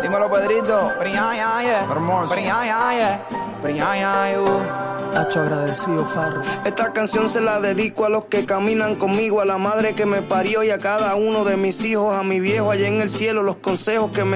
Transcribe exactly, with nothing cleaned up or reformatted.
Dímelo, Pedrito. Hermoso. Tacho agradecido, Farro. Esta canción se la dedico a los que caminan conmigo, a la madre que me parió y a cada uno de mis hijos, a mi viejo allá en el cielo, los consejos que me